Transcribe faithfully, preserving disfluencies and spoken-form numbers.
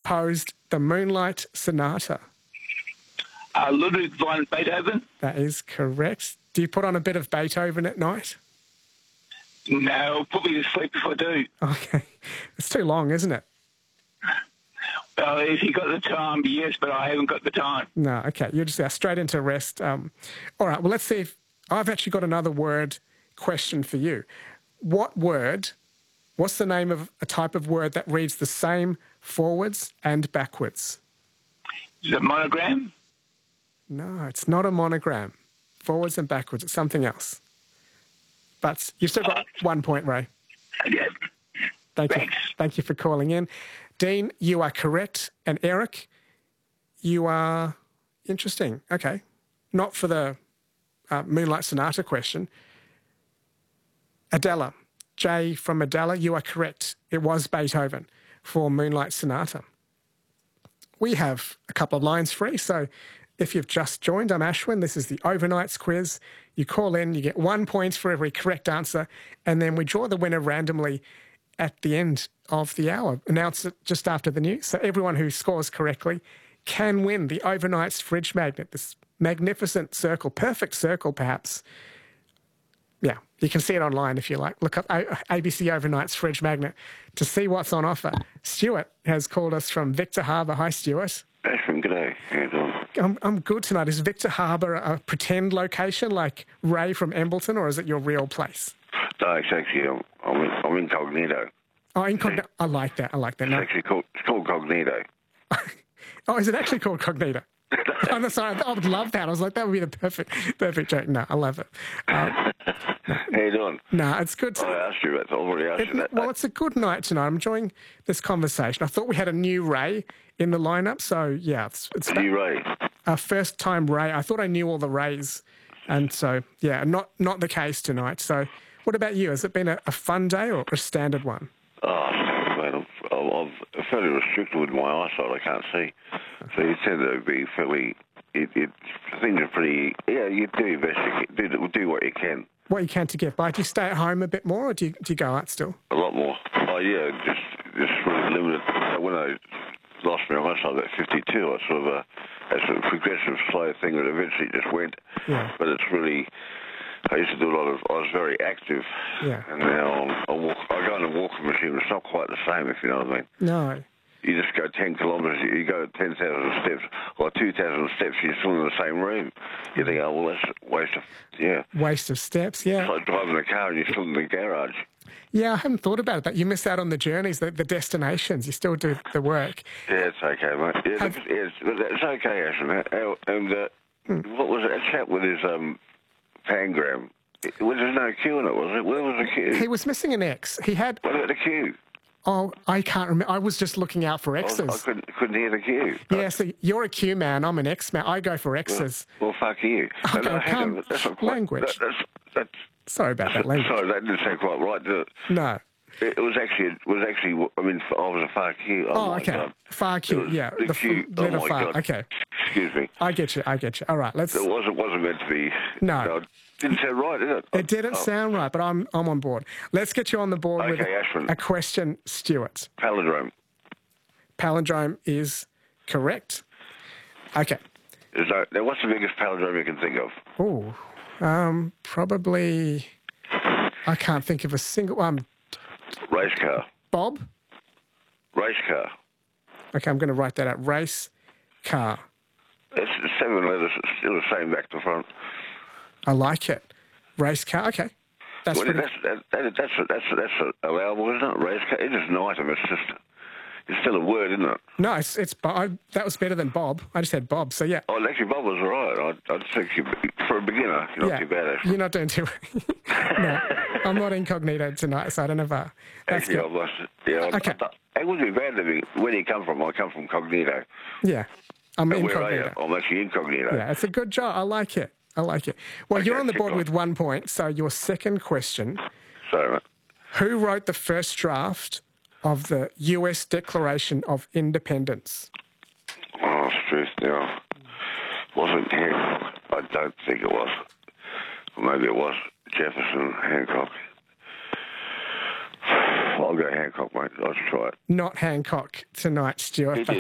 composed the Moonlight Sonata? Uh, Ludwig van Beethoven? That is correct. Do you put on a bit of Beethoven at night? No, put me to sleep if I do. Okay. It's too long, isn't it? Well, if you got the time, yes, but I haven't got the time. No, okay. You're just uh, straight into rest. Um, all right, well, let's see if I've actually got another word question for you. What word, what's the name of a type of word that reads the same forwards and backwards? Is it monogram? No, it's not a monogram. Forwards and backwards, it's something else. But you've still got uh, one point, Ray. Yeah. Thank Thanks. you. Thank you for calling in. Dean, you are correct. And Eric, you are interesting. Okay. Not for the uh, Moonlight Sonata question. Adela, Jay from Adela, you are correct. It was Beethoven for Moonlight Sonata. We have a couple of lines free, so if you've just joined, I'm Ashwin. This is the Overnights quiz. You call in, you get one point for every correct answer, and then we draw the winner randomly at the end of the hour. Announce it just after the news. So everyone who scores correctly can win the Overnights fridge magnet, this magnificent circle, perfect circle perhaps. Yeah, you can see it online if you like. Look up A B C Overnights fridge magnet to see what's on offer. Stuart has called us from Victor Harbour. Hi, Stuart. Ashwin, g'day. How you doing? I'm, I'm good tonight. Is Victor Harbour a pretend location like Ray from Embleton, or is it your real place? No, it's actually, I'm, I'm, in, I'm incognito. Oh, incognito. I like that. I like that. It's No. actually called, it's called Cognito. Oh, is it actually called Cognito? Oh, no, sorry, I would love that. I was like, that would be the perfect, perfect joke. No, I love it. Um, no. How you doing? No, it's good. To, I asked you about that. I already asked it, you that. Well, it's a good night tonight. I'm enjoying this conversation. I thought we had a new Ray in the lineup, so yeah, it's, it's a new Ray. A first time Ray. I thought I knew all the Rays, and so yeah, not not the case tonight. So, what about you? Has it been a, a fun day or a standard one? Oh, man, I'm, I'm fairly restricted with my eyesight. I can't see, so you tend to be fairly. It, it things are pretty. Yeah, you do your best. You do do what you can. What you can to get by. Do you stay at home a bit more, or do you do you go out still? A lot more. Oh yeah, just just really limited. When I lost my eyesight at fifty-two, I sort of a, a sort of progressive slow thing that eventually just went. Yeah. But it's really. I used to do a lot of. I was very active. Yeah. And now I'm, I walk. I go on a walking machine. It's not quite the same, if you know what I mean. No. You just go ten kilometres, you go ten thousand steps, or two thousand steps, you're still in the same room. You think, oh, well, that's a waste of, yeah. Waste of steps, yeah. It's like driving a car and you're still in the garage. Yeah, I haven't thought about that. You miss out on the journeys, the, the destinations. You still do the work. Yeah, it's okay, mate. Yeah, Have, it's, it's, it's okay, Ashton. And uh, hmm. what was it? A chap with his um, pangram. Was there no Q in it, was it? Where was the Q? He was missing an X. He had... What about the Q? Oh, I can't remember. I was just looking out for X's. I, I couldn't, couldn't hear the Q. Yeah, so you're a Q man, I'm an X man. I go for X's. Well, well fuck you. Okay, no, come, that's not quite, language. That, that's, that's, sorry about that language. Sorry, that didn't sound quite right, did it? No. It was actually, it was actually. I mean, I was a far Q. Oh, oh my okay. God. Far Q, yeah. The, the Q. Oh, letter my far. God. Okay. Excuse me. I get you, I get you. All right, let's... It wasn't, wasn't meant to be... No. no. Didn't sound right, did it? It didn't oh. sound right, but I'm I'm on board. Let's get you on the board okay, with Ashwin. a question, Stuart. Palindrome. Palindrome is correct. Okay. Is that, now, what's the biggest palindrome you can think of? Oh, um, probably... I can't think of a single... Um, Race car. Bob? Race car. Okay, I'm going to write that out. Race car. It's seven letters. It's still the same back to front. I like it. Race car. Okay. That's well, pretty... that's, that, that, that's, that's, that's allowable, isn't it? Race car. It's just an item. It's just... It's still a word, isn't it? No, it's... it's I, that was better than Bob. I just had Bob, so yeah. Oh, actually, Bob was all right. I'd, I'd think you... For a beginner, you're not yeah, too bad, actually. You're not doing too... No, I'm not incognito tonight, so I don't have a... That's actually, good. I must... Yeah, okay. I, I, it wouldn't be bad to be... Where do you come from? I come from Cognito. Yeah. I'm but incognito. Where are you? I'm actually incognito. Yeah, it's a good job. I like it. I like it. Well, okay, you're on the board on. with one point, so your second question. Sorry, mate. Who wrote the first draft of the U S Declaration of Independence? Oh, truth now. Wasn't Hancock. I don't think it was. Or maybe it was Jefferson, Hancock. I'll go Hancock, mate. I'll try it. Not Hancock tonight, Stuart. He did